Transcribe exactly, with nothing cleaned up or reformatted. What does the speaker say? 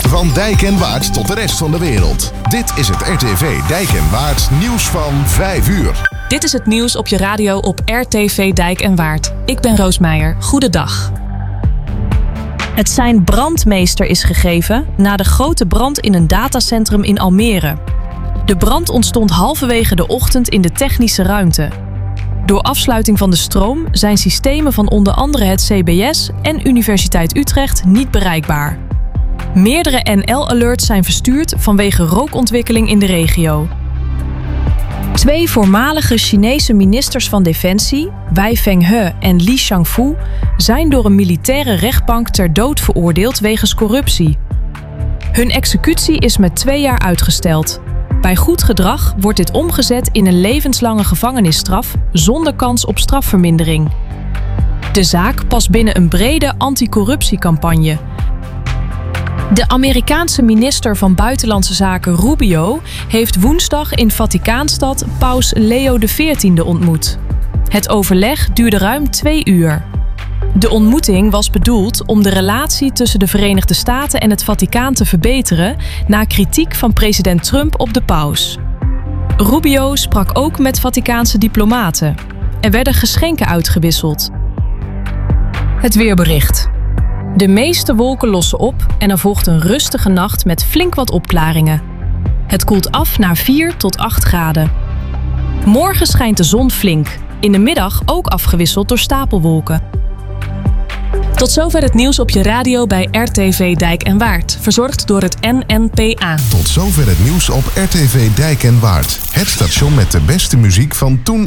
Van Dijk en Waard tot de rest van de wereld. Dit is het R T V Dijk en Waard nieuws van vijf uur. Dit is het nieuws op je radio op R T V Dijk en Waard. Ik ben Roos Meijer. Goedendag. Het sein brandmeester is gegeven na de grote brand in een datacentrum in Almere. De brand ontstond halverwege de ochtend in de technische ruimte. Door afsluiting van de stroom zijn systemen van onder andere het C B S en Universiteit Utrecht niet bereikbaar. Meerdere N L-alerts zijn verstuurd vanwege rookontwikkeling in de regio. Twee voormalige Chinese ministers van Defensie, Wei Fenghe en Li Shangfu, zijn door een militaire rechtbank ter dood veroordeeld wegens corruptie. Hun executie is met twee jaar uitgesteld. Bij goed gedrag wordt dit omgezet in een levenslange gevangenisstraf zonder kans op strafvermindering. De zaak past binnen een brede anticorruptiecampagne. De Amerikaanse minister van Buitenlandse Zaken Rubio heeft woensdag in Vaticaanstad paus Leo de veertiende ontmoet. Het overleg duurde ruim twee uur. De ontmoeting was bedoeld om de relatie tussen de Verenigde Staten en het Vaticaan te verbeteren na kritiek van president Trump op de paus. Rubio sprak ook met Vaticaanse diplomaten. Er werden geschenken uitgewisseld. Het weerbericht. De meeste wolken lossen op en er volgt een rustige nacht met flink wat opklaringen. Het koelt af naar vier tot acht graden. Morgen schijnt de zon flink. In de middag ook afgewisseld door stapelwolken. Tot zover het nieuws op je radio bij R T V Dijk en Waard. Verzorgd door het N N P A. Tot zover het nieuws op R T V Dijk en Waard. Het station met de beste muziek van toen